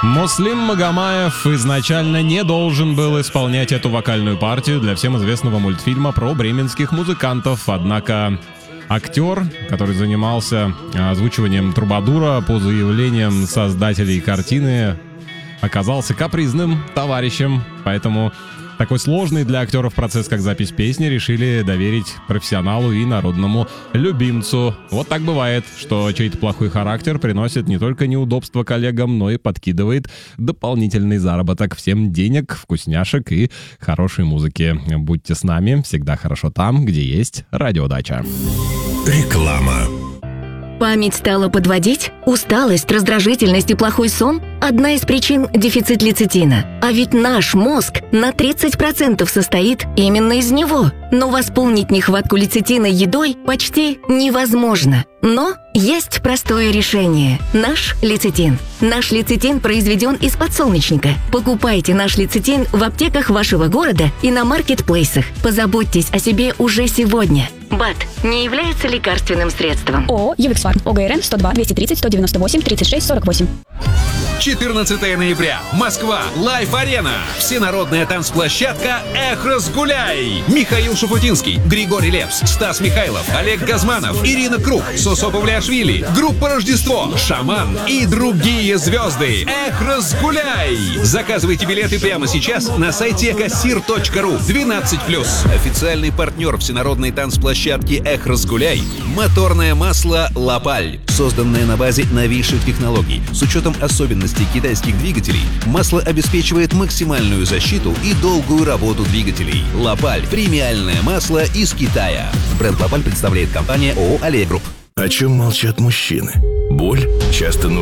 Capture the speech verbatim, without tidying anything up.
Муслим Магомаев изначально не должен был исполнять эту вокальную партию для всем известного мультфильма про бременских музыкантов, однако актер, который занимался озвучиванием Трубадура, по заявлениям создателей картины, оказался капризным товарищем, поэтому такой сложный для актеров процесс, как запись песни, решили доверить профессионалу и народному любимцу. Вот так бывает, что чей-то плохой характер приносит не только неудобства коллегам, но и подкидывает дополнительный заработок. Всем денег, вкусняшек и хорошей музыки. Будьте с нами, всегда хорошо там, где есть радиодача. Реклама. Память стала подводить? Усталость, раздражительность и плохой сон – одна из причин – дефицит лецитина. А ведь наш мозг на тридцать процентов состоит именно из него. Но восполнить нехватку лецитина едой почти невозможно. Но есть простое решение – наш лецитин. Наш лецитин произведен из подсолнечника. Покупайте наш лецитин в аптеках вашего города и на маркетплейсах. Позаботьтесь о себе уже сегодня. БАД не является лекарственным средством. ООО «Ювексфарм», ОГРН сто два двести тридцать сто девяносто восемь тридцать шесть сорок восемь. четырнадцатого ноября. Москва. Лайф-арена. Всенародная танцплощадка «Эх, разгуляй». Михаил Шуфутинский, Григорий Лепс, Стас Михайлов, Олег Газманов, Ирина Круг, Сосо Павлиашвили, группа «Рождество», «Шаман» и другие звезды. «Эх, разгуляй». Заказывайте билеты прямо сейчас на сайте кассир точка ру. двенадцать плюс. Официальный партнер всенародной танцплощадки «Эх, разгуляй» — моторное масло «Лапаль». Созданное на базе новейших технологий. С учетом особенностей китайских двигателей, масло обеспечивает максимальную защиту и долгую работу двигателей. «Лапаль» — премиальное масло из Китая. Бренд «Лапаль» представляет компания ООО «Аллея Групп». О чем молчат мужчины? Боль, часто нужна